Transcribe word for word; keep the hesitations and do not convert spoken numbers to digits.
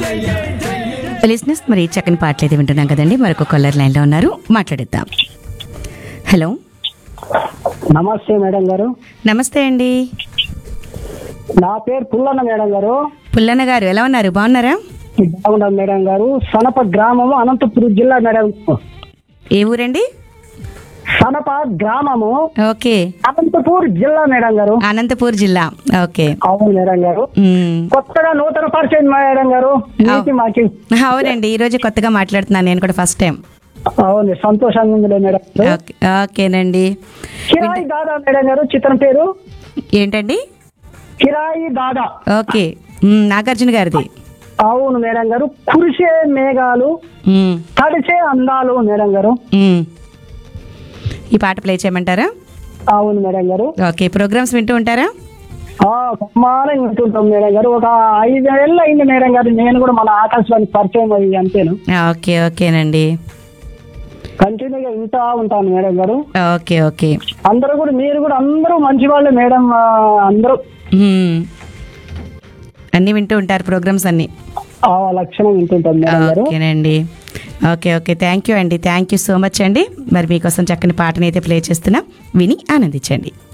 లిజినెస్ మరి చక్కని పాటలు అయితే వింటున్నాం కదండి. మరొక కాలర్ లైన్లో ఉన్నారు, మాట్లాడిద్దాం. హలో, నమస్తే మేడం గారు. నమస్తే అండి. నా పేరు పుల్లన్న మేడం గారు. పుల్లన్న గారు ఎలా ఉన్నారు, బాగున్నారా? బాగున్నాం మేడం గారు. సనప గ్రామము, అనంతపురం జిల్లా మేడం. ఏ ఊరండి? సనప గ్రామము, ఓకే, అనంతపూర్ జిల్లా మేడం గారు. అనంతపూర్ జిల్లా. ఓకే, అవును మేడం గారు. మ్మ్. కొత్తగా నూతన పరిచయం మేడం గారు. మీకు మాకి అవునండి, ఈ రోజు కొత్తగా మాట్లాడుతున్నాను నేను కూడా ఫస్ట్ టైం. అవును, సంతోషంగా ఉంది మేడం. ఓకే, ఓకేనండి. కిరాయి దాదా మేడం గారు, చిత్రం పేరు ఏంటండి? కిరాయి దాదా. ఓకే, మ్మ్, నాగార్జున గారిది. అవును మేడం గారు. కురిసే మేఘాలు, మ్మ్, తడిసే అందాలు మేడం గారు. మ్మ్. ఈ పాట ప్లే చేయమంటారా? అవును మేడం గారు. ఓకే, ప్రోగ్రామ్స్ వింటూ ఉంటారా? ఆ, బ్రహ్మాండంగా వింటుంటాం మేడం గారు. ఒక ఐదేళ్ళు అయింది మేడం గారు నేను కూడా మన ఆకాశవాణి పరిచయం అయ్యి అంతేను. ఓకే, ఓకేనండి. కంటిన్యూగా వింటా ఉంటాను మేడం గారు. Okay, okay. అందరూ కూడా, మీరు కూడా అందరూ మంచి వాళ్ళే మేడం. ఆ, అందరూ మ్మ్. అన్నీ వింటూ ఉంటారు ప్రోగ్రామ్స్ అన్నీ? ఆ లక్షణం వింటుంటాం మేడం గారు. ఓకేనండి. ఓకే, ఓకే, థ్యాంక్ యూ అండి, థ్యాంక్ యూ సో మచ్ అండి. మరి మీకోసం చక్కని పాటనైతే ప్లే చేస్తున్నా, విని ఆనందించండి.